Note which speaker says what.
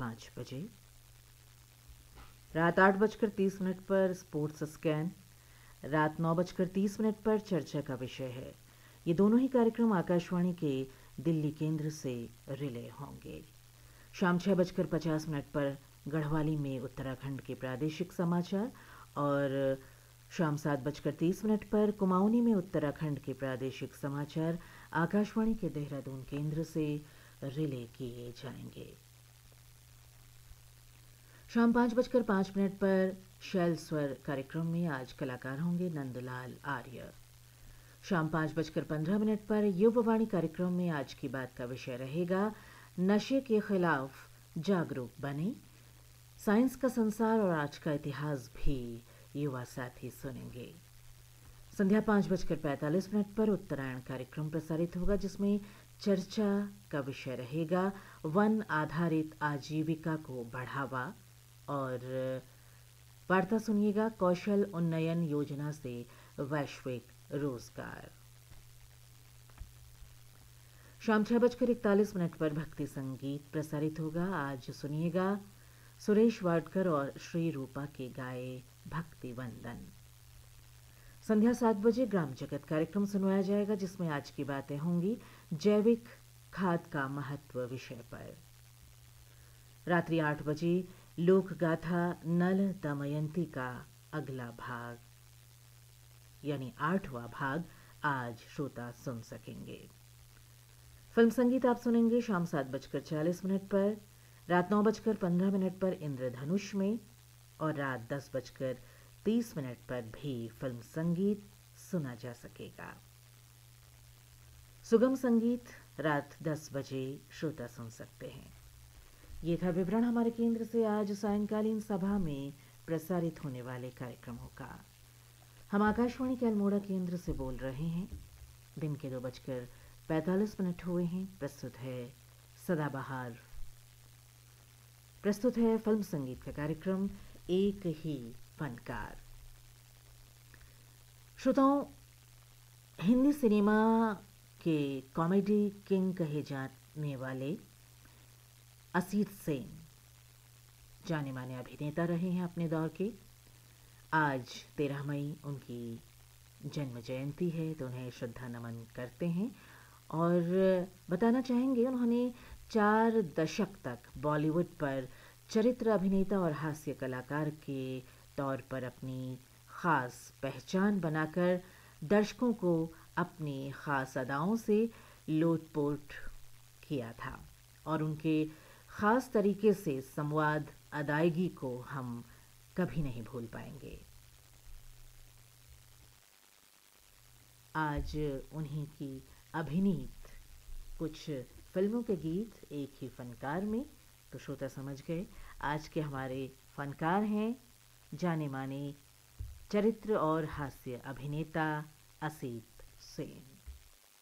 Speaker 1: 5 बजे। रात 8:30 पर स्पोर्ट्स स्कैन। रात 9:30 पर चर्चा का विषय है। ये दोनों ही कार्यक्रम आकाशवाणी के दिल्ली केंद्र से रिले होंगे। शाम 6:50 पर गढ़वाली में उत्तराखंड के प्रादेशिक समाचार और शाम 7:30 पर कुमाऊनी में उत्तराखंड के प्रादेशिक समाचार आकाशवाणी के देहरादून केंद्र से रिले किए जाएंगे। शाम 5:05 पर शैल स्वर कार्यक्रम में आज कलाकार होंगे नंदलाल आर्य। शाम 5:15 पर युववाणी कार्यक्रम में आज की बात का विषय रहेगा नशे के खिलाफ जागरूक बने। साइंस का संसार और आज का इतिहास भी युवा साथी सुनेंगे। संध्या 5:45 पर उत्तरायण कार्यक्रम प्रसारित होगा जिसमें चर्चा का विषय रहेगा वन आधारित आजीविका को बढ़ावा और वार्ता सुनिएगा कौशल उन्नयन योजना से वैश्विक रोजगार। शाम 6:41 पर भक्ति संगीत प्रसारित होगा। आज सुनिएगा सुरेश वाडकर और श्री रूपा के गाए भक्ति वंदन। संध्या 7 बजे ग्राम जगत कार्यक्रम सुनवाया जाएगा जिसमें आज की बातें होंगी जैविक खाद का महत्व विषय पर। रात्रि 8 बजे लोक गाथा नल दमयंती का अगला भाग यानी 8वां भाग आज श्रोता सुन सकेंगे। फिल्म संगीत आप सुनेंगे शाम 7:40 पर, रात 9:15 पर इंद्रधनुष में और रात 10:30 पर भी फिल्म संगीत सुना जा सकेगा। सुगम संगीत रात 10 बजे श्रोता सुन सकते हैं। ये था विवरण हमारे केंद्र से आज सायंकालीन सभा में प्रसारित होने वाले कार्यक्रमों का। हम आकाशवाणी के अल्मोड़ा केंद्र से बोल रहे हैं। दिन के 2:45 हुए हैं। प्रस्तुत है फिल्म संगीत का कार्यक्रम एक ही फनकार। श्रोताओं, हिंदी सिनेमा के कॉमेडी किंग कहे जाने वाले असीत सेन जाने माने अभिनेता रहे हैं अपने दौर के। आज 13 मई उनकी जन्म जयंती है तो उन्हें श्रद्धा नमन करते हैं और बताना चाहेंगे उन्होंने 4 दशक तक बॉलीवुड पर चरित्र अभिनेता और हास्य कलाकार के तौर पर अपनी खास पहचान बनाकर दर्शकों को अपनी खास अदाओं से लोटपोट किया था और उनके खास तरीके से संवाद अदायगी को हम कभी नहीं भूल पाएंगे। आज उन्हीं की अभिनीत कुछ फिल्मों के गीत एक ही फनकार में, तो श्रोता समझ गए आज के हमारे फनकार हैं जाने माने चरित्र और हास्य अभिनेता असीत सेन।